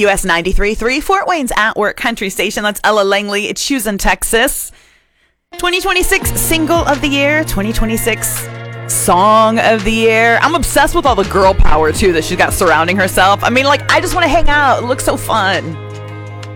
US 93.3, Fort Wayne's At Work Country Station. That's Ella Langley. It's Houston, Texas. 2026 Single of the Year. 2026 Song of the Year. I'm obsessed with all the girl power, too, that she's got surrounding herself. I mean, like, I just want to hang out. It looks so fun.